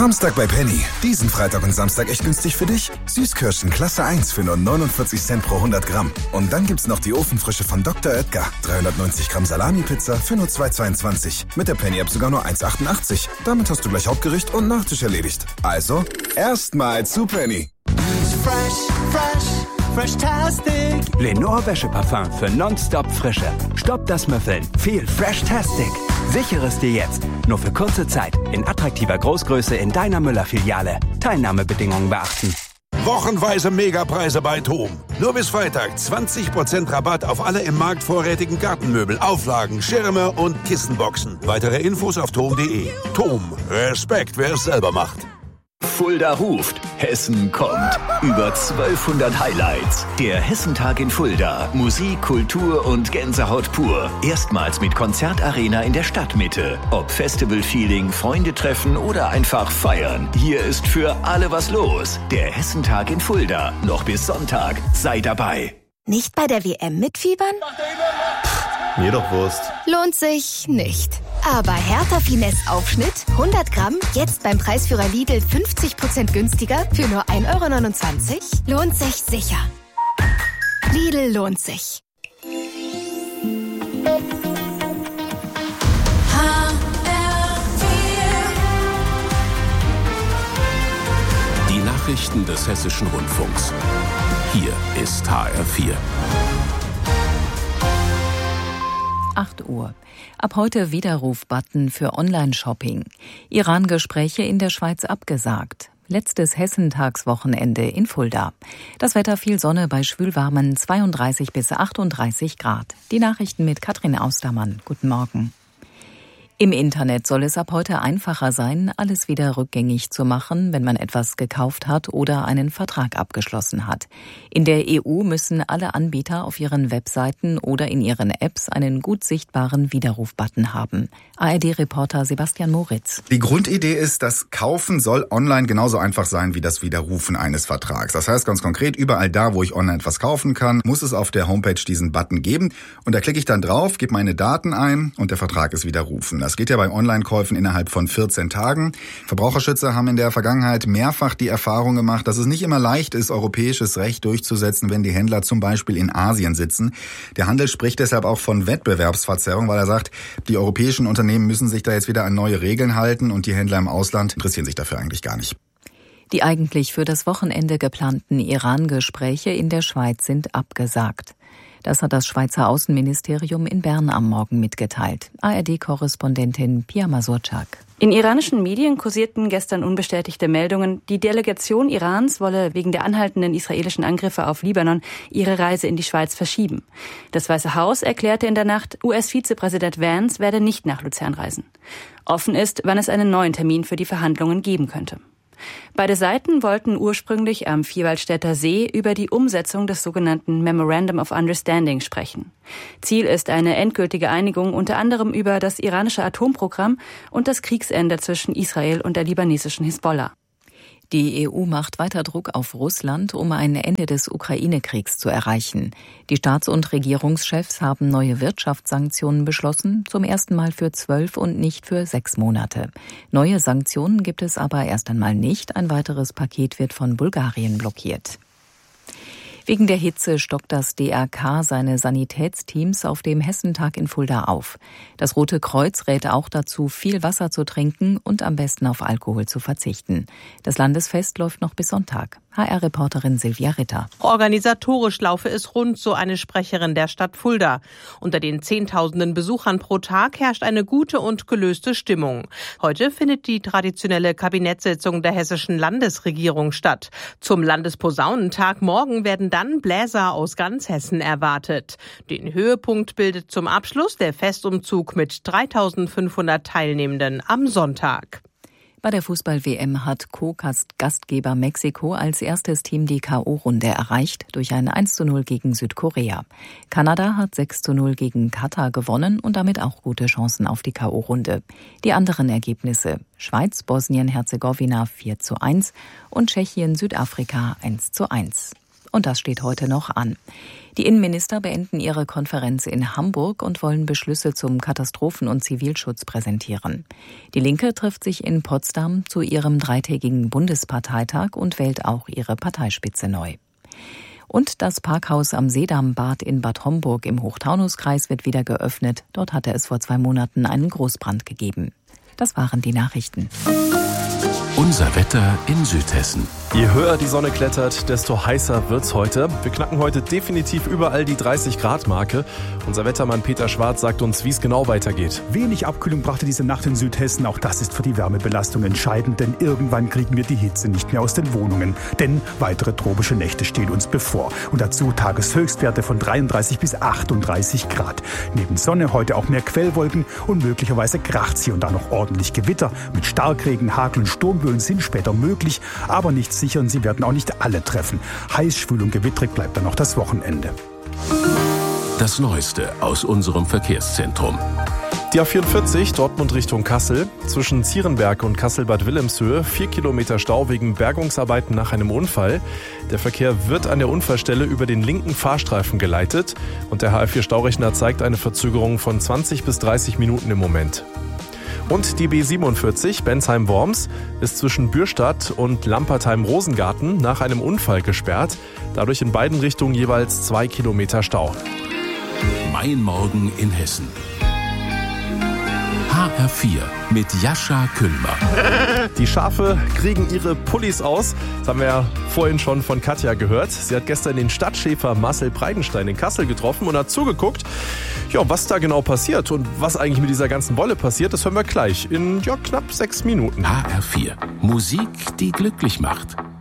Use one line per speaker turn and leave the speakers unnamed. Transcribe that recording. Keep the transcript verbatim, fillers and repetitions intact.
Samstag bei Penny. Diesen Freitag und Samstag echt günstig für dich. Süßkirschen Klasse eins für nur neunundvierzig Cent pro hundert Gramm. Und dann gibt's noch die Ofenfrische von Doktor Oetker. dreihundertneunzig Gramm Salami-Pizza für nur zwei Euro zweiundzwanzig. Mit der Penny-App sogar nur eins Euro achtundachtzig. Damit hast du gleich Hauptgericht und Nachtisch erledigt. Also, erstmal zu Penny.
Fresh, fresh, fresh-tastic.
Lenore Wäscheparfum für nonstop Frische. Stopp das Müffeln. Viel Fresh-tastic. Sichere es dir jetzt. Nur für kurze Zeit. In attraktiver Großgröße in deiner Müller-Filiale. Teilnahmebedingungen beachten.
Wochenweise Megapreise bei TOM. Nur bis Freitag zwanzig Prozent Rabatt auf alle im Markt vorrätigen Gartenmöbel, Auflagen, Schirme und Kissenboxen. Weitere Infos auf tom punkt de. TOM. Respekt, wer es selber macht.
Fulda ruft, Hessen kommt. Über zwölfhundert Highlights. Der Hessentag in Fulda. Musik, Kultur und Gänsehaut pur. Erstmals mit Konzertarena in der Stadtmitte. Ob Festival-Feeling, Freunde treffen oder einfach feiern. Hier ist für alle was los. Der Hessentag in Fulda. Noch bis Sonntag. Sei dabei.
Nicht bei der W M mitfiebern?
Mir doch Wurst.
Lohnt sich nicht. Aber Hertha Finesse Aufschnitt, hundert Gramm, jetzt beim Preisführer Lidl fünfzig Prozent günstiger für nur ein Euro neunundzwanzig? Lohnt sich sicher. Lidl lohnt sich.
Die Nachrichten des Hessischen Rundfunks. Hier ist H R vier.
acht Uhr. Ab heute Widerruf-Button für Online-Shopping. Iran-Gespräche in der Schweiz abgesagt. Letztes Hessentagswochenende in Fulda. Das Wetter viel Sonne bei schwülwarmen zweiunddreißig bis achtunddreißig Grad. Die Nachrichten mit Katrin Austermann. Guten Morgen. Im Internet soll es ab heute einfacher sein, alles wieder rückgängig zu machen, wenn man etwas gekauft hat oder einen Vertrag abgeschlossen hat. In der E U müssen alle Anbieter auf ihren Webseiten oder in ihren Apps einen gut sichtbaren Widerruf-Button haben. A R D-Reporter Sebastian Moritz.
Die Grundidee ist, das Kaufen soll online genauso einfach sein wie das Widerrufen eines Vertrags. Das heißt ganz konkret, überall da, wo ich online etwas kaufen kann, muss es auf der Homepage diesen Button geben. Und da klicke ich dann drauf, gebe meine Daten ein und der Vertrag ist widerrufen. Das geht ja bei Online-Käufen innerhalb von vierzehn Tagen. Verbraucherschützer haben in der Vergangenheit mehrfach die Erfahrung gemacht, dass es nicht immer leicht ist, europäisches Recht durchzusetzen, wenn die Händler zum Beispiel in Asien sitzen. Der Handel spricht deshalb auch von Wettbewerbsverzerrung, weil er sagt, die europäischen Unternehmen müssen sich da jetzt wieder an neue Regeln halten und die Händler im Ausland interessieren sich dafür eigentlich gar nicht.
Die eigentlich für das Wochenende geplanten Iran-Gespräche in der Schweiz sind abgesagt. Das hat das Schweizer Außenministerium in Bern am Morgen mitgeteilt. A R D-Korrespondentin Pia Mazurczak.
In iranischen Medien kursierten gestern unbestätigte Meldungen, die Delegation Irans wolle wegen der anhaltenden israelischen Angriffe auf Libanon ihre Reise in die Schweiz verschieben. Das Weiße Haus erklärte in der Nacht, U S-Vizepräsident Vance werde nicht nach Luzern reisen. Offen ist, wann es einen neuen Termin für die Verhandlungen geben könnte. Beide Seiten wollten ursprünglich am Vierwaldstätter See über die Umsetzung des sogenannten Memorandum of Understanding sprechen. Ziel ist eine endgültige Einigung unter anderem über das iranische Atomprogramm und das Kriegsende zwischen Israel und der libanesischen Hisbollah.
Die E U macht weiter Druck auf Russland, um ein Ende des Ukraine-Kriegs zu erreichen. Die Staats- und Regierungschefs haben neue Wirtschaftssanktionen beschlossen, zum ersten Mal für zwölf und nicht für sechs Monate. Neue Sanktionen gibt es aber erst einmal nicht. Ein weiteres Paket wird von Bulgarien blockiert. Wegen der Hitze stockt das D R K seine Sanitätsteams auf dem Hessentag in Fulda auf. Das Rote Kreuz rät auch dazu, viel Wasser zu trinken und am besten auf Alkohol zu verzichten. Das Landesfest läuft noch bis Sonntag. H R-Reporterin Silvia Ritter.
Organisatorisch laufe es rund, so eine Sprecherin der Stadt Fulda. Unter den Zehntausenden Besuchern pro Tag herrscht eine gute und gelöste Stimmung. Heute findet die traditionelle Kabinettssitzung der hessischen Landesregierung statt. Zum Landesposaunentag morgen werden dann Bläser aus ganz Hessen erwartet. Den Höhepunkt bildet zum Abschluss der Festumzug mit dreitausendfünfhundert Teilnehmenden am Sonntag.
Bei der Fußball-W M hat Co-Gastgeber Mexiko als erstes Team die K O-Runde erreicht durch ein eins zu null gegen Südkorea. Kanada hat sechs zu null gegen Katar gewonnen und damit auch gute Chancen auf die K O-Runde. Die anderen Ergebnisse: Schweiz, Bosnien-Herzegowina vier zu eins und Tschechien, Südafrika eins zu eins. Und das steht heute noch an. Die Innenminister beenden ihre Konferenz in Hamburg und wollen Beschlüsse zum Katastrophen- und Zivilschutz präsentieren. Die Linke trifft sich in Potsdam zu ihrem dreitägigen Bundesparteitag und wählt auch ihre Parteispitze neu. Und das Parkhaus am Seedambad in Bad Homburg im Hochtaunuskreis wird wieder geöffnet. Dort hatte es vor zwei Monaten einen Großbrand gegeben. Das waren die Nachrichten.
Unser Wetter in Südhessen.
Je höher die Sonne klettert, desto heißer wird's heute. Wir knacken heute definitiv überall die dreißig Grad Marke. Unser Wettermann Peter Schwarz sagt uns, wie es genau weitergeht.
Wenig Abkühlung brachte diese Nacht in Südhessen. Auch das ist für die Wärmebelastung entscheidend, denn irgendwann kriegen wir die Hitze nicht mehr aus den Wohnungen. Denn weitere tropische Nächte stehen uns bevor. Und dazu Tageshöchstwerte von dreiunddreißig bis achtunddreißig Grad. Neben Sonne heute auch mehr Quellwolken und möglicherweise kracht's hier und da noch ordentlich Gewitter. Mit Starkregen, Hagel und Sturmböen sind später möglich, aber nicht sicher und sie werden auch nicht alle treffen. Heiß, schwül und gewittrig bleibt dann noch das Wochenende.
Das Neueste aus unserem Verkehrszentrum.
Die A vierundvierzig, Dortmund Richtung Kassel. Zwischen Zierenberg und Kassel-Bad Wilhelmshöhe vier Kilometer Stau wegen Bergungsarbeiten nach einem Unfall. Der Verkehr wird an der Unfallstelle über den linken Fahrstreifen geleitet und der H R vier Staurechner zeigt eine Verzögerung von zwanzig bis dreißig Minuten im Moment. Und die B siebenundvierzig, Bensheim-Worms, ist zwischen Bürstadt und Lampertheim-Rosengarten nach einem Unfall gesperrt. Dadurch in beiden Richtungen jeweils zwei Kilometer Stau.
Mein Morgen in Hessen. H R vier mit Jascha Kühlmer.
Die Schafe kriegen ihre Pullis aus. Das haben wir ja vorhin schon von Katja gehört. Sie hat gestern den Stadtschäfer Marcel Breidenstein in Kassel getroffen und hat zugeguckt, ja, was da genau passiert und was eigentlich mit dieser ganzen Wolle passiert, das hören wir gleich in ja, knapp sechs Minuten.
H R vier. Musik, die glücklich macht.